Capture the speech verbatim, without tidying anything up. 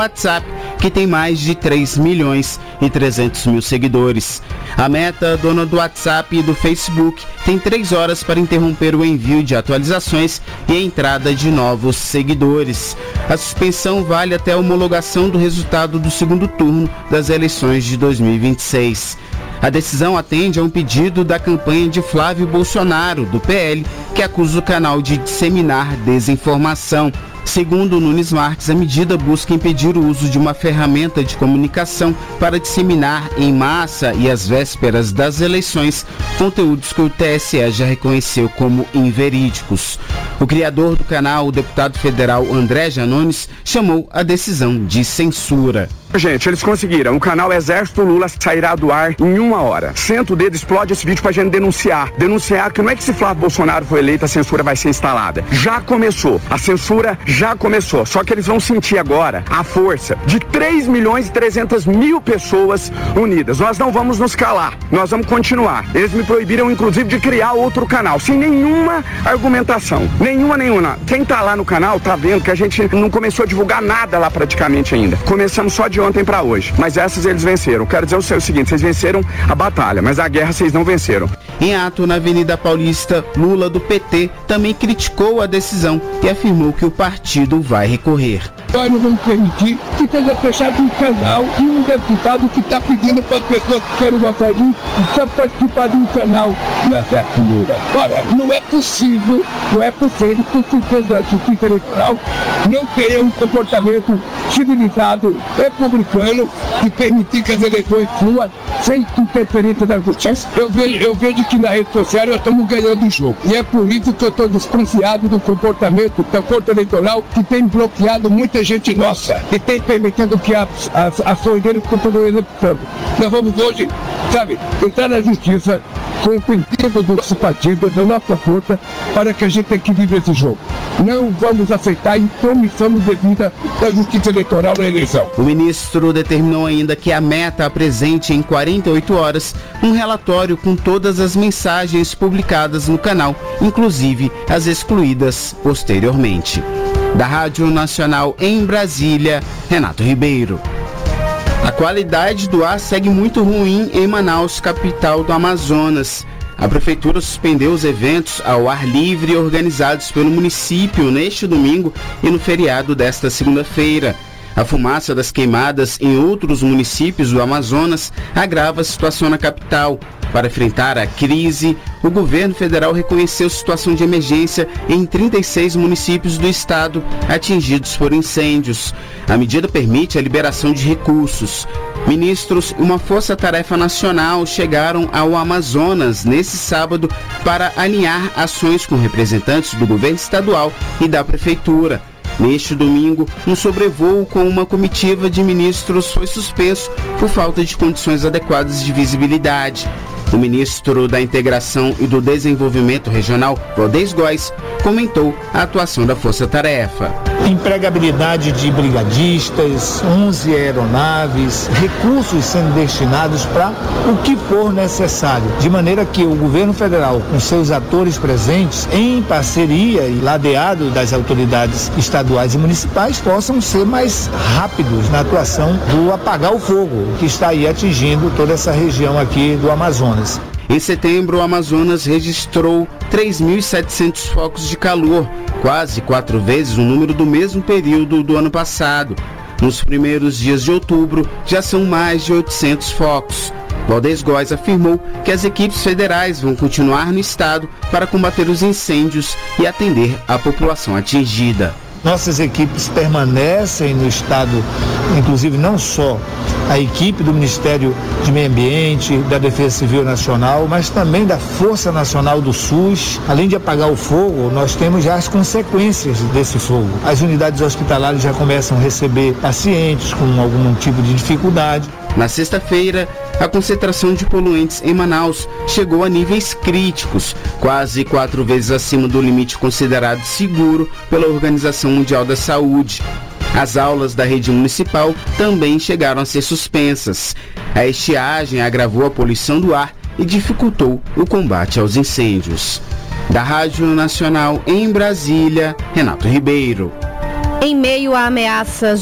WhatsApp, que tem mais de três milhões e trezentos mil seguidores. A Meta, dona do WhatsApp e do Facebook, tem três horas para interromper o envio de atualizações e a entrada de novos seguidores. A suspensão vale até a homologação do resultado do segundo turno das eleições de dois mil e vinte e seis. A decisão atende a um pedido da campanha de Flávio Bolsonaro, do P L, que acusa o canal de disseminar desinformação. Segundo Nunes Marques, a medida busca impedir o uso de uma ferramenta de comunicação para disseminar em massa e às vésperas das eleições conteúdos que o T S E já reconheceu como inverídicos. O criador do canal, o deputado federal André Janones, chamou a decisão de censura. Gente, eles conseguiram. O canal Exército Lula sairá do ar em uma hora. Senta o dedo, explode esse vídeo pra gente denunciar. Denunciar que não é que se Flávio Bolsonaro for eleito, a censura vai ser instalada. Já começou. A censura já começou. Só que eles vão sentir agora a força de três milhões e trezentas mil pessoas unidas. Nós não vamos nos calar. Nós vamos continuar. Eles me proibiram, inclusive, de criar outro canal, sem nenhuma argumentação. Nenhuma, nenhuma. Quem tá lá no canal tá vendo que a gente não começou a divulgar nada lá praticamente ainda. Começamos só de ontem para hoje, mas essas eles venceram. Quero dizer o seguinte, vocês venceram a batalha, mas a guerra vocês não venceram. Em ato na Avenida Paulista, Lula do P T também criticou a decisão e afirmou que o partido vai recorrer. Nós não vamos permitir que seja fechado um canal e um deputado que está pedindo para as pessoas que querem votar em só participar de um canal do Exército Lula. Ora, não é possível, não é possível que o Supremo da Justiça Eleitoral não tenha um comportamento civilizado, republicano, e permitir que as eleições fluam sem interferência da justiça. Eu vejo, eu vejo que na rede social nós estamos ganhando o jogo. E é por isso que eu estou desconfiado do comportamento da Corte Eleitoral, que tem bloqueado muita gente nossa e tem permitido que as, as ações deles continuem executando. Nós vamos hoje, sabe, entrar na justiça com o pedido do nosso partido, da nossa força, para que a gente equilibre esse jogo. Não vamos aceitar a intromissão devida da justiça eleitoral na eleição. O ministro determinou ainda que a Meta apresente em quarenta e oito horas um relatório com todas as mensagens publicadas no canal, inclusive as excluídas posteriormente. Da Rádio Nacional em Brasília, Renato Ribeiro. A qualidade do ar segue muito ruim em Manaus, capital do Amazonas. A prefeitura suspendeu os eventos ao ar livre organizados pelo município neste domingo e no feriado desta segunda-feira. A fumaça das queimadas em outros municípios do Amazonas agrava a situação na capital. Para enfrentar a crise, o governo federal reconheceu situação de emergência em trinta e seis municípios do estado atingidos por incêndios. A medida permite a liberação de recursos. Ministros e uma força-tarefa nacional chegaram ao Amazonas nesse sábado para alinhar ações com representantes do governo estadual e da prefeitura. Neste domingo, um sobrevoo com uma comitiva de ministros foi suspenso por falta de condições adequadas de visibilidade. O ministro da Integração e do Desenvolvimento Regional, Valdez Góes, comentou a atuação da Força Tarefa. Empregabilidade de brigadistas, onze aeronaves, recursos sendo destinados para o que for necessário, de maneira que o governo federal, com seus atores presentes, em parceria e ladeado das autoridades estaduais e municipais, possam ser mais rápidos na atuação do apagar o fogo que está aí atingindo toda essa região aqui do Amazonas. Em setembro, o Amazonas registrou três mil e setecentos focos de calor, quase quatro vezes o número do mesmo período do ano passado. Nos primeiros dias de outubro, já são mais de oitocentos focos. Valdez Góes afirmou que as equipes federais vão continuar no estado para combater os incêndios e atender a população atingida. Nossas equipes permanecem no estado, inclusive não só a equipe do Ministério de Meio Ambiente, da Defesa Civil Nacional, mas também da Força Nacional do SUS. Além de apagar o fogo, nós temos já as consequências desse fogo. As unidades hospitalares já começam a receber pacientes com algum tipo de dificuldade. Na sexta-feira, a concentração de poluentes em Manaus chegou a níveis críticos, quase quatro vezes acima do limite considerado seguro pela Organização Mundial da Saúde. As aulas da rede municipal também chegaram a ser suspensas. A estiagem agravou a poluição do ar e dificultou o combate aos incêndios. Da Rádio Nacional em Brasília, Renato Ribeiro. Em meio a ameaças